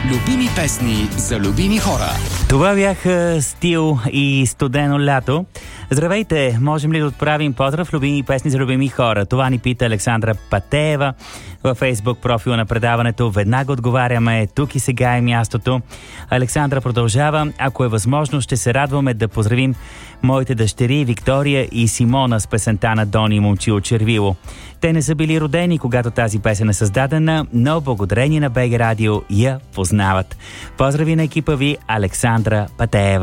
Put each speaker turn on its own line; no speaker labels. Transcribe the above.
Любими песни за любими хора.
Това бяха Стил и Студено лято. Здравейте, можем ли да отправим поздрав любими песни за любими хора? Това ни пита Александра Патеева във Фейсбук профила на предаването. Веднага отговаряме, тук и сега е мястото. Александра продължава: ако е възможно, ще се радваме да поздравим моите дъщери Виктория и Симона с песента на Дони Момчил Червило. Те не са били родени, когато тази песен е създадена, но благодарение на БГ Радио я познават. Поздрави на екипа ви, Александра Патеева.